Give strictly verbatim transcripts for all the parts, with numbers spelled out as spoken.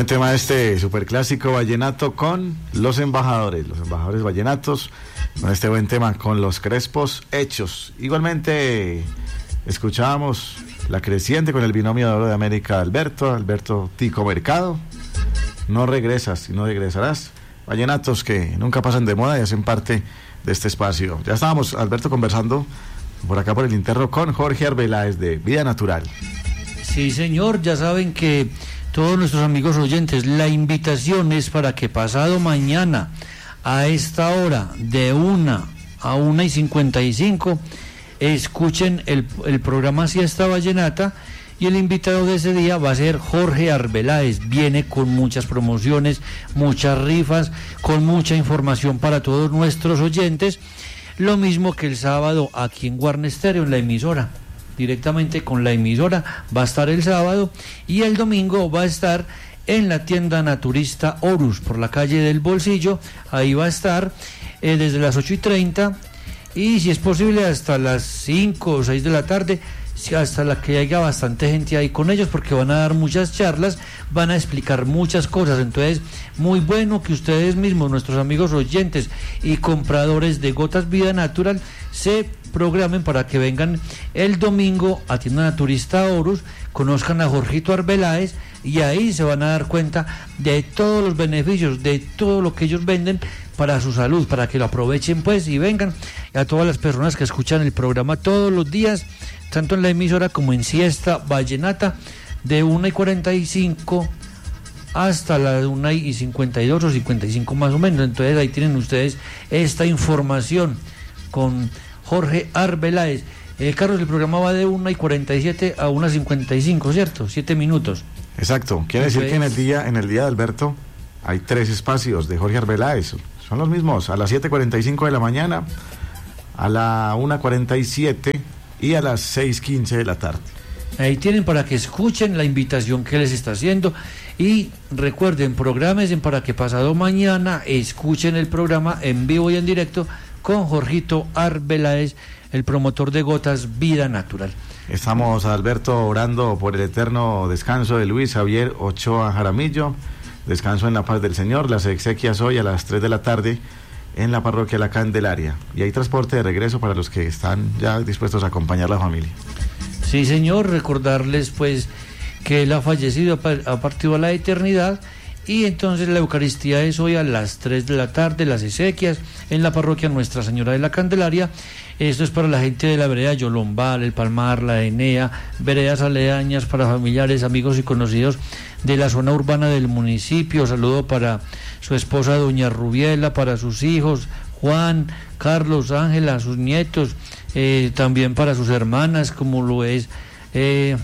buen tema este superclásico vallenato con los embajadores, los embajadores vallenatos, con este buen tema con los Crespos Hechos. Igualmente escuchábamos La Creciente con el binomio de oro de América, Alberto, Alberto Tico Mercado. No regresas y no regresarás. Vallenatos que nunca pasan de moda y hacen parte de este espacio. Ya estábamos, Alberto, conversando por acá por el interno con Jorge Arbeláez de Vida Natural. Sí, señor, ya saben que todos nuestros amigos oyentes, la invitación es para que pasado mañana a esta hora de una a una y cincuenta y cinco escuchen el, el programa Siesta Vallenata, y el invitado de ese día va a ser Jorge Arbeláez. Viene con muchas promociones, muchas rifas, con mucha información para todos nuestros oyentes, lo mismo que el sábado aquí en Guarne Estéreo, en la emisora. Directamente con la emisora va a estar el sábado, y el domingo va a estar en la tienda naturista Horus por la calle del Bolsillo. Ahí va a estar eh, desde las ocho y treinta y si es posible hasta las cinco o seis de la tarde, hasta la que haya bastante gente ahí con ellos, porque van a dar muchas charlas, van a explicar muchas cosas. Entonces, muy bueno que ustedes mismos, nuestros amigos oyentes y compradores de Gotas Vida Natural, se programen para que vengan el domingo a Tienda Naturista Horus, conozcan a Jorgito Arbeláez, y ahí se van a dar cuenta de todos los beneficios, de todo lo que ellos venden para su salud, para que lo aprovechen pues y vengan. Y a todas las personas que escuchan el programa todos los días, tanto en la emisora como en Siesta Vallenata, de una y cuarenta y cinco hasta las una y cincuenta y dos o cincuenta y cinco más o menos. Entonces ahí tienen ustedes esta información con Jorge Arbeláez. Eh, Carlos, el programa va de una y cuarenta y siete a una y cincuenta y cinco, ¿cierto? Siete minutos. Exacto. Quiere decir que en el día, en el día de Alberto hay tres espacios de Jorge Arbeláez. Son los mismos, a las siete cuarenta y cinco de la mañana, a la una cuarenta y siete y a las seis quince de la tarde. Ahí tienen para que escuchen la invitación que les está haciendo, y recuerden, prográmense para que pasado mañana escuchen el programa en vivo y en directo con Jorgito Arbeláez, el promotor de Gotas Vida Natural. Estamos, Alberto, orando por el eterno descanso de Luis Javier Ochoa Jaramillo. Descanso en la paz del Señor. Las exequias hoy a las tres de la tarde en la parroquia La Candelaria, y hay transporte de regreso para los que están ya dispuestos a acompañar a la familia. Sí, señor, recordarles pues que él ha fallecido, ha partido a la eternidad, y entonces la Eucaristía es hoy a las tres de la tarde, las exequias en la parroquia Nuestra Señora de la Candelaria. Esto es para la gente de la vereda Yolombal, El Palmar, La Enea, veredas aledañas, para familiares, amigos y conocidos de la zona urbana del municipio. Saludo para su esposa doña Rubiela, para sus hijos Juan, Carlos, Ángela, sus nietos, eh, también para sus hermanas, como lo es, eh,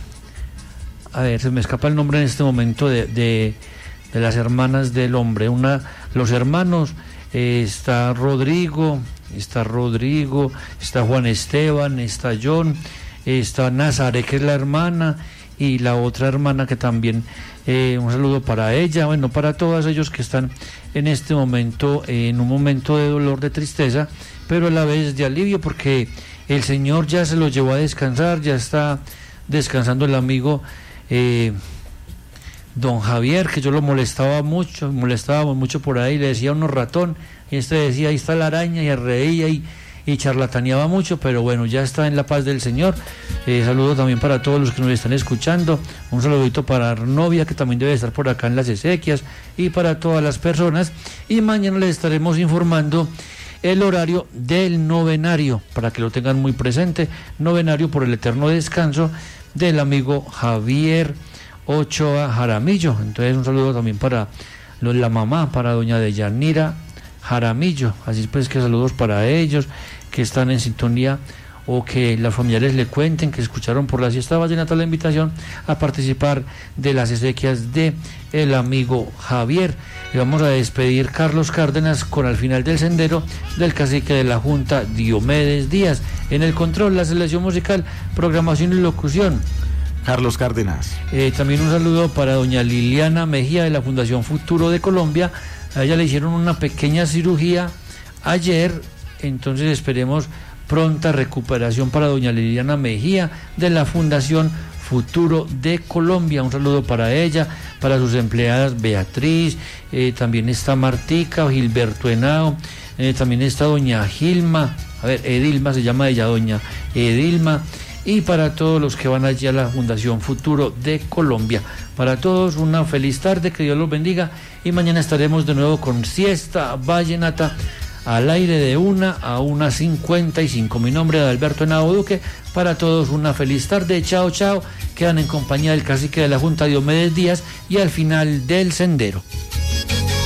a ver, se me escapa el nombre en este momento de, de, de las hermanas del hombre. Una, los hermanos, eh, está Rodrigo, está Rodrigo, está Juan Esteban, está John, está Nazaret, que es la hermana, y la otra hermana que también, eh, un saludo para ella, bueno, para todos ellos que están en este momento, eh, en un momento de dolor, de tristeza, pero a la vez de alivio, porque el Señor ya se lo llevó a descansar, ya está descansando el amigo eh, don Javier, que yo lo molestaba mucho, molestábamos mucho por ahí, le decía uno ratón, y este decía, ahí está la araña, y reía y, y charlataneaba mucho, pero bueno, ya está en la paz del Señor. Eh, saludo también para todos los que nos están escuchando, un saludito para Arnovia, que también debe estar por acá en las exequias, y para todas las personas, y mañana les estaremos informando el horario del novenario, para que lo tengan muy presente, novenario por el eterno descanso del amigo Javier Ochoa Jaramillo. Entonces un saludo también para la mamá, para doña Deyanira Jaramillo, así pues que saludos para ellos que están en sintonía, o que los familiares le cuenten que escucharon por la Siesta Vallenata la invitación a participar de las exequias de el amigo Javier. Y vamos a despedir, Carlos Cárdenas, con Al Final del Sendero, del cacique de la Junta, Diomedes Díaz. En el control, la selección musical, programación y locución, Carlos Cárdenas. Eh, también un saludo para doña Liliana Mejía, de la Fundación Futuro de Colombia. A ella le hicieron una pequeña cirugía ayer, entonces esperemos pronta recuperación para doña Liliana Mejía, de la Fundación Futuro de Colombia. Un saludo para ella, para sus empleadas Beatriz, eh, también está Martica, Gilberto Henao, eh, también está doña Gilma, a ver, Edilma se llama ella, doña Edilma, y para todos los que van allí a la Fundación Futuro de Colombia. Para todos una feliz tarde, que Dios los bendiga, y mañana estaremos de nuevo con Siesta Vallenata al aire de una a una cincuenta y cinco. Mi nombre es Alberto Henao Duque. Para todos una feliz tarde. Chao, chao. Quedan en compañía del cacique de la Junta, Diomedes Díaz, y al final del sendero.